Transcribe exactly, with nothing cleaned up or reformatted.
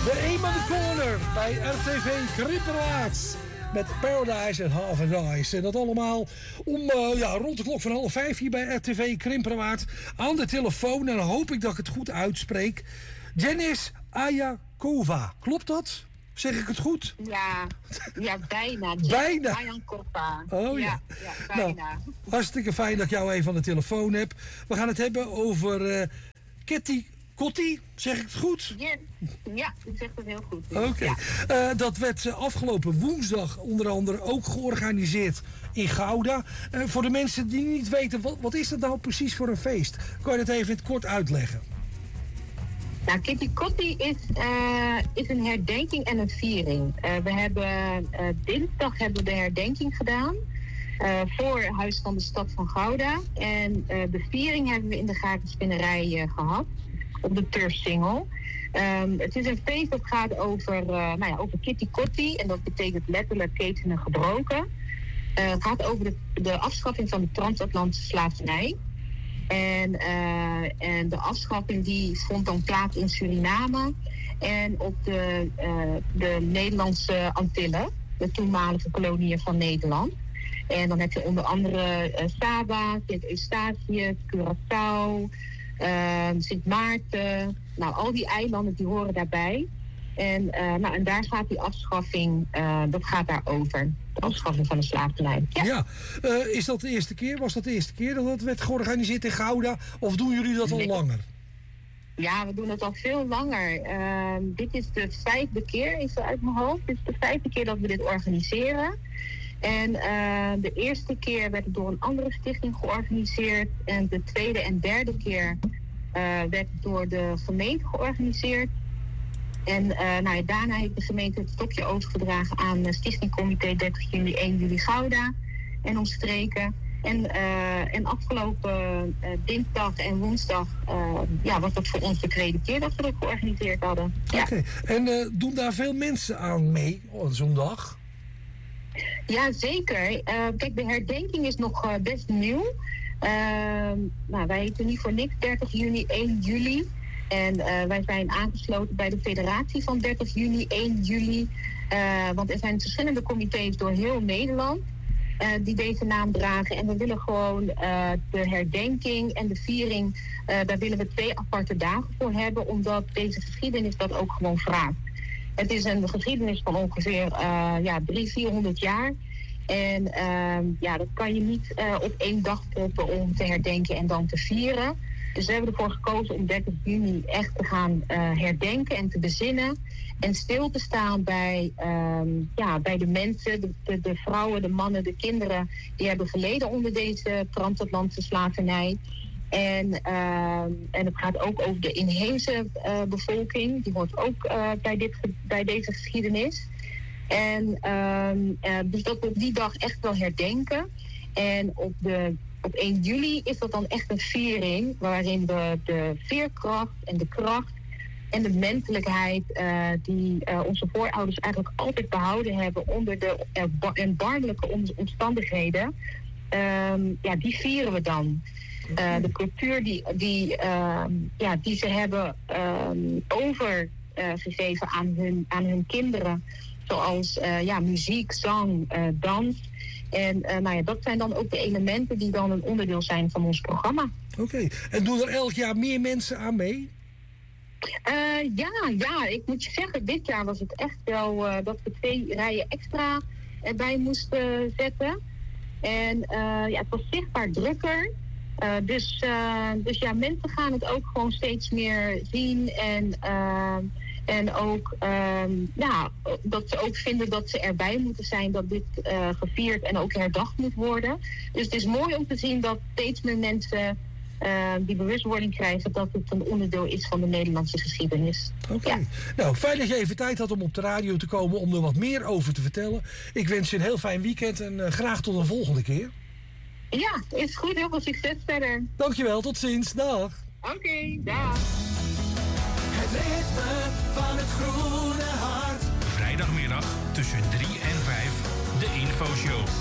De Eenman Corner bij R T V Krimperaad. Met Paradise en Half and Ice. En dat allemaal om uh, ja, rond de klok van half vijf hier bij R T V Krimperaad. Aan de telefoon. En dan hoop ik dat ik het goed uitspreek. Denis Ajakova. Klopt dat? Zeg ik het goed? Ja, ja bijna. Bijna. Ajakova. Oh ja. Ja, ja bijna. Nou, hartstikke fijn dat ik jou even aan de telefoon heb. We gaan het hebben over uh, Kitty Kotti. Zeg ik het goed? Yes. Ja, u zegt het heel goed. Oké. Okay. Ja. Uh, dat werd uh, afgelopen woensdag onder andere ook georganiseerd in Gouda. Uh, voor de mensen die niet weten, wat, wat is dat nou precies voor een feest? Kan je dat even in het kort uitleggen? Nou, Kitty Kotti is, uh, is een herdenking en een viering. Uh, we hebben uh, dinsdag hebben we de herdenking gedaan uh, voor Huis van de Stad van Gouda. En uh, de viering hebben we in de Gakenspinnerij uh, gehad, op de Turfsingel. Um, het is een feest dat gaat over, uh, nou ja, over Kitty Kotti. En dat betekent letterlijk ketenen gebroken. Uh, het gaat over de, de afschaffing van de transatlantische slavernij. En, uh, en de afschaffing die vond dan plaats in Suriname en op de, uh, de Nederlandse Antillen, de toenmalige koloniën van Nederland. En dan heb je onder andere uh, Saba, Sint-Eustatius, Curaçao, uh, Sint Maarten. Nou, al die eilanden die horen daarbij. En, uh, nou, en daar gaat die afschaffing, uh, dat gaat daarover. De afschaffing van de slavernij. Ja, ja. Uh, is dat de eerste keer? Was dat de eerste keer dat dat werd georganiseerd in Gouda? Of doen jullie dat al nee. langer? Ja, we doen het al veel langer. Uh, dit is de vijfde keer, is het uit mijn hoofd. Dit is de vijfde keer dat we dit organiseren. En uh, de eerste keer werd het door een andere stichting georganiseerd. En de tweede en derde keer uh, werd het door de gemeente georganiseerd. En uh, nou ja, daarna heeft de gemeente het stokje overgedragen aan uh, Stichtingcomité dertig juni één juli Gouda en omstreken. En, uh, en afgelopen uh, dinsdag en woensdag uh, ja, was dat voor ons de tweede keer dat we dat georganiseerd hadden. Oké, ja. okay. En uh, doen daar veel mensen aan mee op zo'n dag? Ja, zeker. Uh, kijk, de herdenking is nog uh, best nieuw. Uh, nou, wij heten niet voor niks dertig juni één juli. En uh, wij zijn aangesloten bij de federatie van dertig juni één juli. Uh, want er zijn verschillende comité's door heel Nederland uh, die deze naam dragen. En we willen gewoon uh, de herdenking en de viering, uh, daar willen we twee aparte dagen voor hebben. Omdat deze geschiedenis dat ook gewoon vraagt. Het is een geschiedenis van ongeveer uh, ja, driehonderd, vierhonderd jaar. En uh, ja, dat kan je niet uh, op één dag proppen om te herdenken en dan te vieren. Dus we hebben ervoor gekozen om dertig juni echt te gaan uh, herdenken en te bezinnen. En stil te staan bij, um, ja, bij de mensen, de, de, de vrouwen, de mannen, de kinderen die hebben geleden onder deze transatlantische slavernij. En, uh, en het gaat ook over de inheemse uh, bevolking. Die hoort ook uh, bij, dit, bij deze geschiedenis. En um, uh, dus dat we op die dag echt wel herdenken. En op de Op één juli is dat dan echt een viering waarin we de veerkracht en de kracht en de menselijkheid uh, die uh, onze voorouders eigenlijk altijd behouden hebben onder de erbarmelijke omstandigheden, um, ja, die vieren we dan. Uh, de cultuur die, die, uh, ja, die ze hebben um, overgegeven uh, aan, hun, aan hun kinderen, zoals uh, ja, muziek, zang, uh, dans. En uh, nou ja, dat zijn dan ook de elementen die dan een onderdeel zijn van ons programma. Oké, okay. En doen er elk jaar meer mensen aan mee? Uh, ja, ja, ik moet je zeggen, dit jaar was het echt wel uh, dat we twee rijen extra erbij moesten zetten. En uh, ja, het was zichtbaar drukker. Uh, dus, uh, dus ja, mensen gaan het ook gewoon steeds meer zien en... Uh, En ook um, ja, dat ze ook vinden dat ze erbij moeten zijn, dat dit uh, gevierd en ook herdacht moet worden. Dus het is mooi om te zien dat steeds meer mensen uh, die bewustwording krijgen dat het een onderdeel is van de Nederlandse geschiedenis. Oké. Okay. Ja. Nou, fijn dat je even tijd had om op de radio te komen om er wat meer over te vertellen. Ik wens je een heel fijn weekend en uh, graag tot een volgende keer. Ja, is goed. Heel veel succes verder. Dankjewel, tot ziens. Dag. Oké, okay, dag. Het ritme van het Groene Hart. Vrijdagmiddag tussen drie en vijf, de Infoshow.